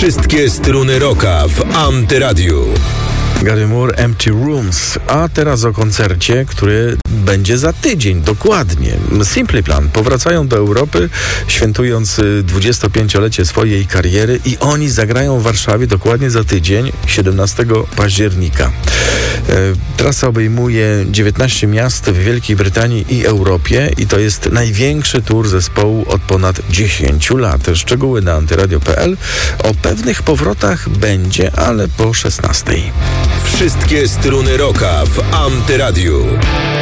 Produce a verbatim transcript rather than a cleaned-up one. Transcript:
Wszystkie struny rocka w Antyradiu. Gary Moore, Empty Rooms. A teraz o koncercie, który będzie za tydzień, dokładnie. Simple Plan powracają do Europy, świętując dwudziestopięciolecie swojej kariery i oni zagrają w Warszawie dokładnie za tydzień, siedemnastego października. E, trasa obejmuje dziewiętnaście miast w Wielkiej Brytanii i Europie i to jest największy tour zespołu od ponad dziesięciu lat. Szczegóły na antyradio kropka p l. O pewnych powrotach będzie, ale po szesnastej. Wszystkie struny rocka w Antyradiu.